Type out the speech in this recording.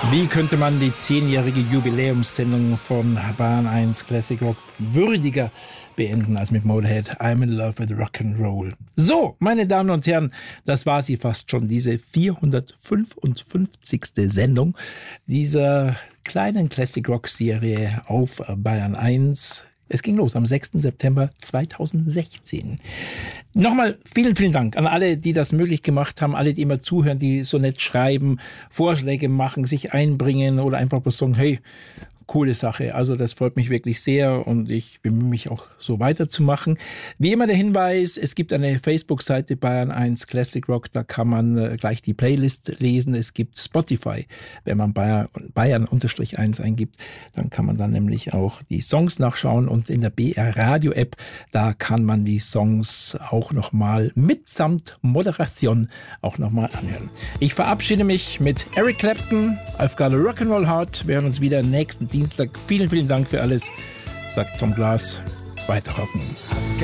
Wie könnte man die 10-jährige Jubiläumssendung von Bayern 1 Classic Rock würdiger beenden als mit Motorhead I'm in Love with Rock'n'Roll. So, meine Damen und Herren, das war sie fast schon, diese 455. Sendung dieser kleinen Classic Rock Serie auf Bayern 1. Es ging los am 6. September 2016. Nochmal vielen, vielen Dank an alle, die das möglich gemacht haben, alle, die immer zuhören, die so nett schreiben, Vorschläge machen, sich einbringen oder einfach bloß sagen, hey, coole Sache. Also das freut mich wirklich sehr und ich bemühe mich auch so weiterzumachen. Wie immer der Hinweis, es gibt eine Facebook-Seite Bayern 1 Classic Rock, da kann man gleich die Playlist lesen. Es gibt Spotify, wenn man Bayern-1 eingibt, dann kann man dann nämlich auch die Songs nachschauen und in der BR Radio App, da kann man die Songs auch nochmal mitsamt Moderation auch nochmal anhören. Ich verabschiede mich mit Eric Clapton, I've Got a Rock'n'Roll Heart. Wir hören uns wieder nächsten Dienstag. Vielen, vielen Dank für alles, sagt Tom Glas. Weiter rocken.